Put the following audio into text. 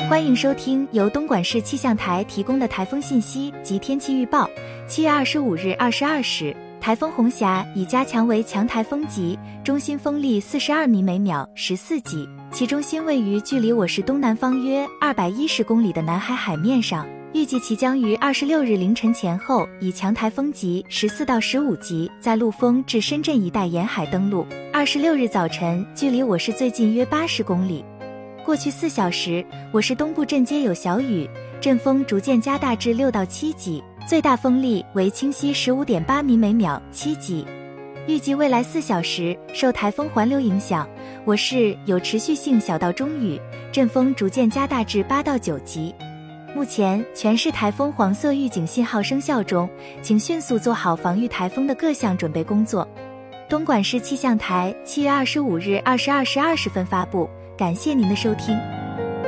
欢迎收听由东莞市气象台提供的台风信息及天气预报。7月25日22时，台风红霞已加强为强台风级，中心风力42米每秒14级，其中心位于距离我市东南方约210公里的南海海面上。预计其将于26日凌晨前后以强台风级14到15级在陆丰至深圳一带沿海登陆。26日早晨距离我市最近约80公里。过去4小时，我市东部阵街有小雨，阵风逐渐加大至6到7级，最大风力为清晰 15.8米每秒7级。预计未来4小时，受台风环流影响，我市有持续性小到中雨，阵风逐渐加大至8到9级。目前全市台风黄色预警信号生效中，请迅速做好防御台风的各项准备工作。东莞市气象台7月25日22时20分发布，感谢您的收听。